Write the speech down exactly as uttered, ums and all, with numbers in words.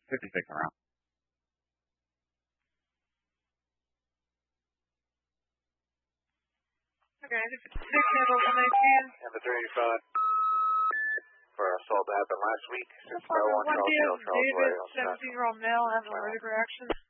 fifty-six around. Okay, fifty-six, handle one nineteen. And the three eighty-five for assault that happened last week. one D M, David, seventeen-year-old male, has an allergic reaction.